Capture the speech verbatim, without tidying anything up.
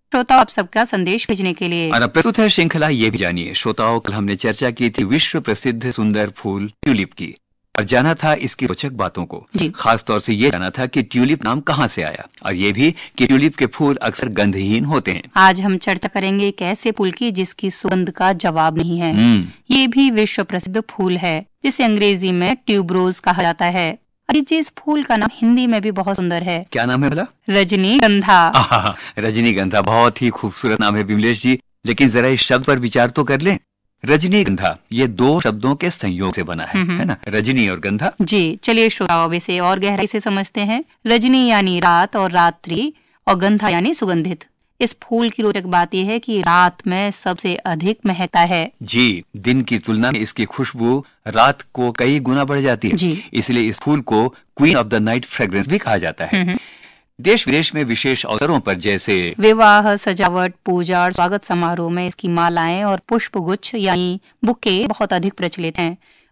श्रोताओं, आप सबका संदेश भेजने के लिए। और अब प्रस्तुत है श्रृंखला ये भी जानिए। श्रोताओं, कल हमने चर्चा की थी विश्व प्रसिद्ध सुंदर फूल ट्यूलिप की और जाना था इसकी रोचक बातों को। खास तौर से ये जाना था कि ट्यूलिप नाम कहाँ से आया और ये भी कि ट्यूलिप के फूल अक्सर गंधहीन होते हैं। आज हम चर्चा करेंगे एक ऐसे फूल की जिसकी सुगंध का जवाब नहीं है। ये भी विश्व प्रसिद्ध फूल है जिसे अंग्रेजी में ट्यूबरोज कहा जाता है। और जिस फूल का नाम हिंदी में भी बहुत सुंदर है। क्या नाम है भला? रजनीगंधा। रजनीगंधा बहुत ही खूबसूरत नाम है विमलेश जी, लेकिन जरा इस शब्द पर विचार तो कर लें। रजनीगंधा ये दो शब्दों के संयोग से बना है, है ना? रजनी और गंधा। जी चलिए श्रोताओं, अब इसे और गहराई से समझते हैं। रजनी यानी रात और रात्रि और गंधा यानी सुगंधित। इस फूल की रोचक बात यह है कि रात में सबसे अधिक महकता है। जी, दिन की तुलना में इसकी खुशबू रात को कई गुना बढ़ जाती है जी। इसलिए इस फूल को queen of the night fragrance भी कहा जाता है। देश विदेश में विशेष अवसरों पर जैसे विवाह, सजावट, पूजा और स्वागत समारोह में इसकी मालाएं और पुष्प गुच्छ यानी बुके बहुत अधिक प्रचलित हैं।